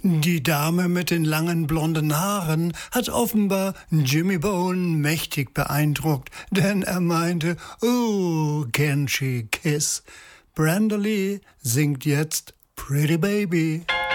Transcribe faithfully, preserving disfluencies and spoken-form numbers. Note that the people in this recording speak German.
Die Dame mit den langen blonden Haaren hat offenbar Jimmy Bone mächtig beeindruckt, denn er meinte, oh, can she kiss? Brenda Lee singt jetzt Pretty Baby.